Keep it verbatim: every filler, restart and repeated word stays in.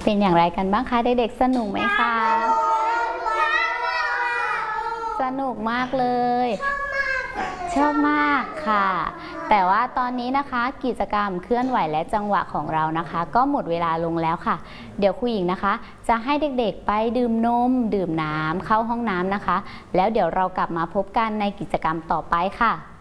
เป็นอย่างไรกันบ้างคะเด็กๆสนุกไหมคะสนุกมากเลยชอบมากค่ะแต่ว่าตอนนี้นะคะกิจกรรมเคลื่อนไหวและจังหวะของเรานะคะก็หมดเวลาลงแล้วค่ะเดี๋ยวครูหญิงนะคะจะให้เด็กๆไปดื่มนมดื่มน้ำเข้าห้องน้ำนะคะแล้วเดี๋ยวเรากลับมาพบกันในกิจกรรมต่อไปค่ะ